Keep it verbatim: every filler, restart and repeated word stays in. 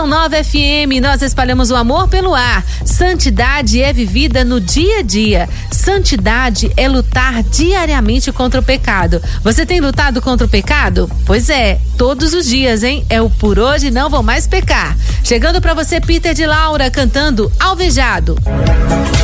nove F M, nós espalhamos o amor pelo ar. Santidade é vivida no dia a dia. Santidade é lutar diariamente contra o pecado. Você tem lutado contra o pecado? Pois é, todos os dias, hein? É o Por Hoje Não Vou Mais Pecar. Chegando pra você, Peter de Laura, cantando Alvejado.